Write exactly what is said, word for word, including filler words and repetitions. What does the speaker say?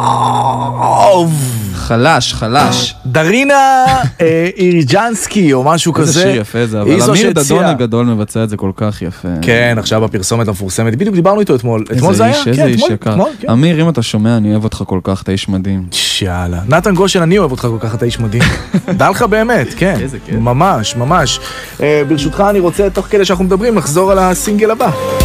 חלש, חלש. דרינה איריג'נסקי או משהו כזה. איזה שיר יפה זה, אבל אמיר דדון הגדול מבצע את זה כל כך יפה. כן, עכשיו בפרסומת המפורסמת, בדיוק דיברנו איתו אתמול. אתמול זה היה? איזה איש יקר. אמיר, אם אתה שומע, אני אוהב אותך כל כך, אתה איש מדהים. יאללה. נתן גושן, אני אוהב אותך כל כך, אתה איש מדהים. דע לך באמת, כן. ממש, ממש. ברשותך, אני רוצה, תוך כדי שאנחנו מדברים, לחזור על הסינגל הבא.